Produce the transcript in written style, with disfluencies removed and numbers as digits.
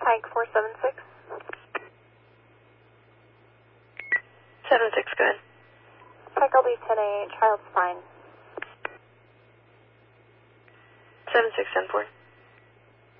Pike 476. 76, go ahead. Pike LB 10A, child's fine. 76, 10-4.